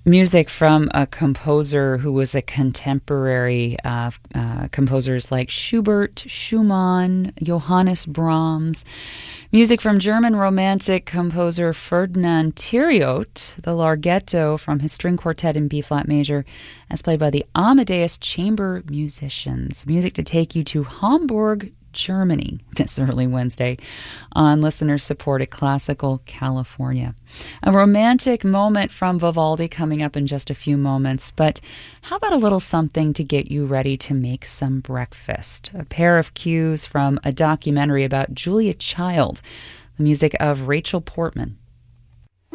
Music from a composer who was a contemporary of composers like Schubert, Schumann, Johannes Brahms. Music from German Romantic composer Ferdinand Thiriot, the Larghetto from his string quartet in B-flat major, as played by the Amadeus Chamber Musicians. Music to take you to Hamburg, Germany this early Wednesday on listener-supported Classical California. A romantic moment from Vivaldi coming up in just a few moments, but how about a little something to get you ready to make some breakfast? A pair of cues from a documentary about Julia Child, the music of Rachel Portman.